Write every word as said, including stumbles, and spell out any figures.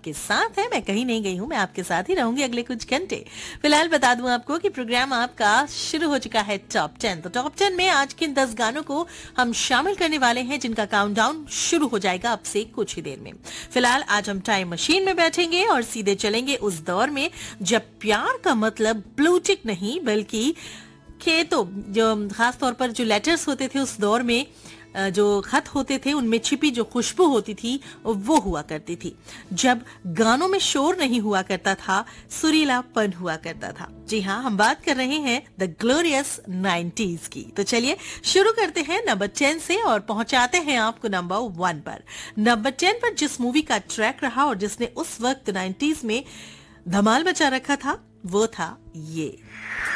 आपके साथ है, मैं कहीं नहीं गई हूँ, मैं आपके साथ ही रहूंगी अगले कुछ घंटे। फिलहाल बता दूं आपको कि प्रोग्राम आपका शुरू हो चुका है टॉप टेन। तो टॉप टेन में आज के दस गानों को हम शामिल करने वाले हैं जिनका काउंटडाउन शुरू हो जाएगा अब से कुछ ही देर में। फिलहाल आज हम टाइम मशीन में बैठेंगे और सीधे चलेंगे उस दौर में जब प्यार का मतलब ब्लू टिक नहीं बल्कि खेतों, जो खास तौर पर जो लेटर्स होते थे उस दौर में, जो खत होते थे उनमें छिपी जो खुशबू होती थी वो हुआ करती थी। जब गानों में शोर नहीं हुआ करता था, सुरीलापन हुआ करता था। जी हाँ, हम बात कर रहे हैं द ग्लोरियस नाइंटीज़ की। तो चलिए शुरू करते हैं नंबर टेन से और पहुंचाते हैं आपको नंबर वन पर। नंबर टेन पर जिस मूवी का ट्रैक रहा और जिसने उस वक्त नाइंटीज़ में धमाल मचा रखा था वो था ये।